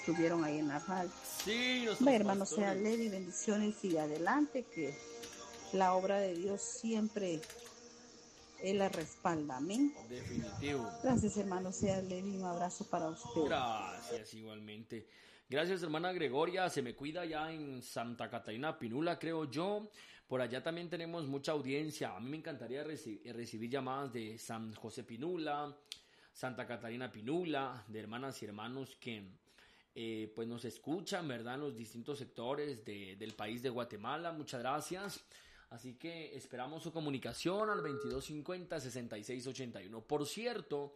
estuvieron ahí en la radio. Sí, Hermano sea Levi, bendiciones y adelante, que la obra de Dios siempre Él la respalda, amén. Definitivo. Gracias, hermano sea Levi, un abrazo para usted. Gracias, igualmente. Gracias, hermana Gregoria, se me cuida ya en Santa Catarina Pinula, creo yo. Por allá también tenemos mucha audiencia. A mí me encantaría recibir llamadas de San José Pinula, Santa Catarina Pinula, de hermanas y hermanos que pues nos escuchan, ¿verdad? En los distintos sectores del país de Guatemala. Muchas gracias. Así que esperamos su comunicación al 2250-6681. Por cierto,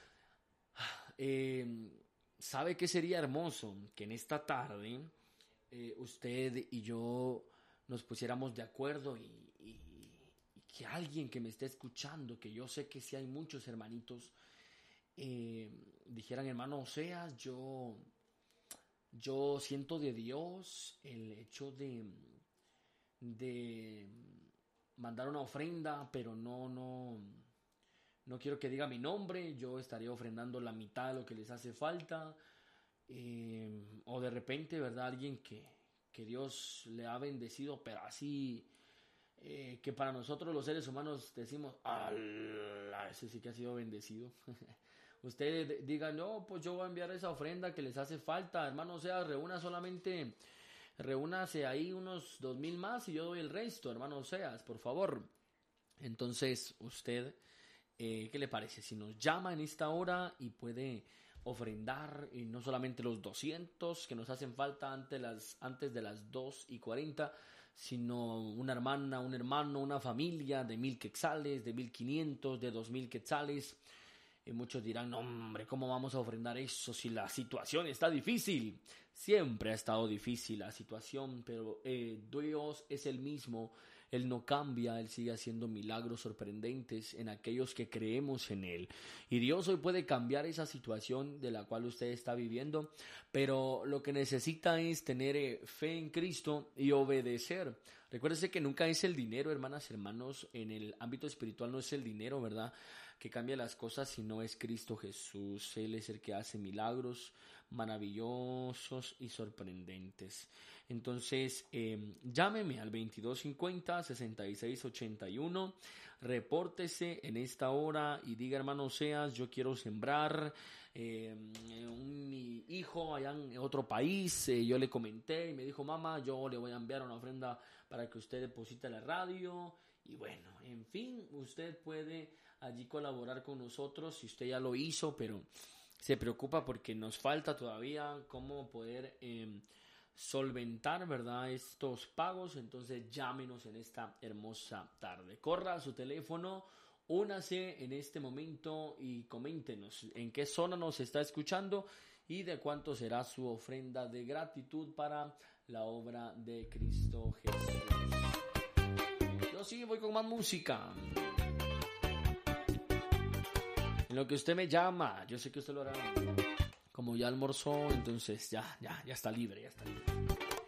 ¿sabe qué sería hermoso? Que en esta tarde usted y yo nos pusiéramos de acuerdo y que alguien que me esté escuchando, que yo sé que sí hay muchos hermanitos, dijeran, hermano Oseas, yo siento de Dios el hecho de mandar una ofrenda, pero no quiero que diga mi nombre, yo estaría ofrendando la mitad de lo que les hace falta, o de repente, ¿verdad? Alguien que Dios le ha bendecido, pero así, que para nosotros los seres humanos decimos, ¡ala! Ese sí que ha sido bendecido. Ustedes digan, no, pues yo voy a enviar esa ofrenda que les hace falta, hermano, o sea, reúnase ahí unos 2,000 más y yo doy el resto, hermano Oseas, por favor. Entonces, usted, ¿qué le parece? Si nos llama en esta hora y puede ofrendar, y no solamente los 200 que nos hacen falta antes de las 2:40, sino una hermana, un hermano, una familia de 1,000 quetzales, de 1,500, de 2,000 quetzales. Y muchos dirán, no, hombre, ¿cómo vamos a ofrendar eso si la situación está difícil? Siempre ha estado difícil la situación, pero Dios es el mismo, Él no cambia, Él sigue haciendo milagros sorprendentes en aquellos que creemos en Él. Y Dios hoy puede cambiar esa situación de la cual usted está viviendo, pero lo que necesita es tener fe en Cristo y obedecer. Recuérdese que nunca es el dinero, hermanas, hermanos, en el ámbito espiritual no es el dinero, ¿verdad?, que cambia las cosas, sino es Cristo Jesús. Él es el que hace milagros maravillosos y sorprendentes. Entonces, llámeme al 2250-6681, repórtese en esta hora y diga, hermano Oseas, yo quiero sembrar mi hijo allá en otro país, yo le comenté y me dijo, mamá, yo le voy a enviar una ofrenda para que usted deposite la radio. Y bueno, en fin, usted puede allí colaborar con nosotros si usted ya lo hizo, pero se preocupa porque nos falta todavía cómo poder solventar, ¿verdad?, estos pagos. Entonces llámenos en esta hermosa tarde. Corra a su teléfono, únase en este momento y coméntenos en qué zona nos está escuchando y de cuánto será su ofrenda de gratitud para la obra de Cristo Jesús. Yo sí voy con más música. En lo que usted me llama, yo sé que usted lo hará. Como ya almorzó, entonces ya está libre, ya está libre.